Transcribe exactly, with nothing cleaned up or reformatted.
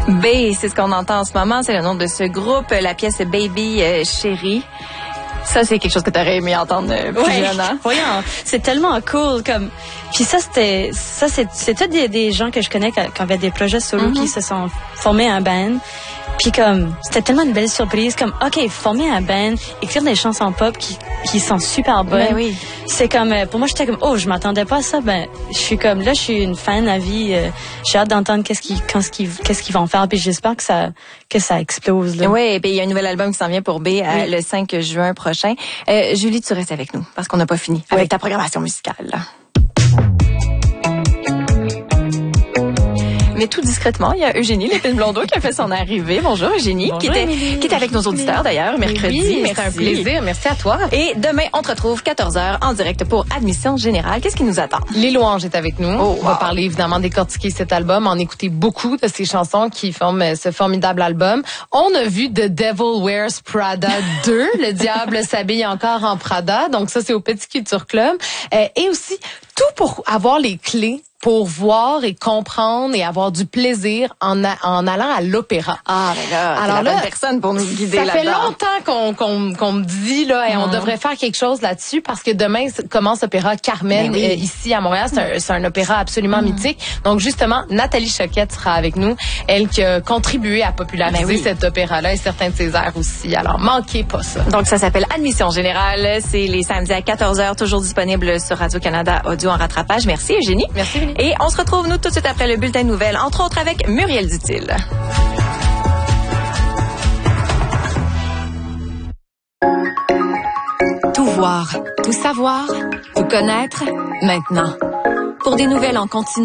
B, c'est ce qu'on entend en ce moment, c'est le nom de ce groupe, la pièce Baby euh, Chérie. Ça, c'est quelque chose que tu aurais aimé entendre euh, plus ouais. jeune, hein? Voyons, c'est tellement cool. Comme... Puis ça, c'était, ça, c'est, c'était des, des gens que je connais qui, qui avaient des projets solo, mm-hmm. qui se sont formés un band. Puis comme, c'était tellement une belle surprise. Comme, OK, former un band, écrire des chansons pop qui, qui sont super bonnes. Ben oui. C'est comme, pour moi, j'étais comme, oh, je m'attendais pas à ça. Ben, je suis comme, là, je suis une fan à vie. Euh, j'ai hâte d'entendre qu'est-ce qu'ils, qu'est-ce qu'ils, qu'est-ce qu'ils vont faire. Puis j'espère que ça, que ça explose, là. Oui, et puis il y a un nouvel album qui s'en vient pour B euh, oui. le cinq juin prochain. Euh, Julie, tu restes avec nous parce qu'on n'a pas fini oui. avec ta programmation musicale. Mais tout discrètement, il y a Eugénie Lépine-Blondeau qui a fait son arrivée. Bonjour Eugénie, Bonjour, qui était Émilie. qui est avec nos auditeurs d'ailleurs mercredi. Oui, Merci. c'est un plaisir. Merci à toi. Et demain, on te retrouve quatorze heures en direct pour Admission Générale. Qu'est-ce qui nous attend? Les Louanges est avec nous. Oh, wow. On va parler évidemment décortiquer cet album, en écouter beaucoup de ces chansons qui forment ce formidable album. On a vu The Devil Wears Prada deux, Le diable s'habille encore en Prada. Donc ça, c'est au Petit Culture Club. Euh, et aussi, tout pour avoir les clés pour voir et comprendre et avoir du plaisir en, a, en allant à l'opéra. Ah, mais là, alors c'est la là, bonne personne pour nous guider ça là-dedans. Ça fait longtemps qu'on qu'on qu'on me dit là, et mmh. on devrait faire quelque chose là-dessus parce que demain commence l'opéra Carmen oui. euh, ici à Montréal. C'est un, c'est un opéra absolument mmh. mythique. Donc justement, Nathalie Choquette sera avec nous, elle qui a contribué à populariser oui. cet opéra-là et certains de ses airs aussi. Alors manquez pas ça. Donc ça s'appelle Admission Générale. C'est les samedis à quatorze heures, toujours disponible sur Radio-Canada Audio en rattrapage. Merci Eugénie. Merci Eugénie. Et on se retrouve nous tout de suite après le bulletin de nouvelles, entre autres avec Muriel Dutil. Tout voir, tout savoir, tout connaître, maintenant. Pour des nouvelles en continu.